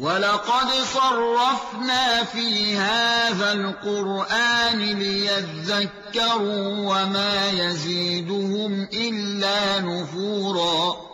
وَلَقَدْ صَرَّفْنَا فِي هَذَا الْقُرْآنِ لِيَذَّكَّرُوا وَمَا يَزِيدُهُمْ إِلَّا نُفُورًا